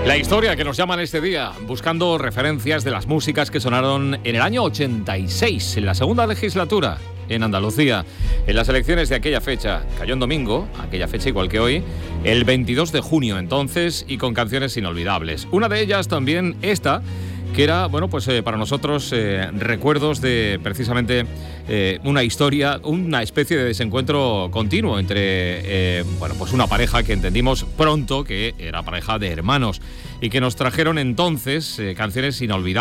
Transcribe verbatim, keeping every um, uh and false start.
La historia que nos llaman este día, buscando referencias de las músicas que sonaron en el año ochenta y seis, en la segunda legislatura, en Andalucía. En las elecciones de aquella fecha, cayó en domingo, aquella fecha igual que hoy, el veintidós de junio entonces, y con canciones inolvidables. Una de ellas también esta, que era, bueno, pues eh, para nosotros eh, recuerdos de precisamente eh, una historia, una especie de desencuentro continuo entre, eh, bueno, pues una pareja que entendimos pronto que era pareja de hermanos y que nos trajeron entonces eh, canciones inolvidables.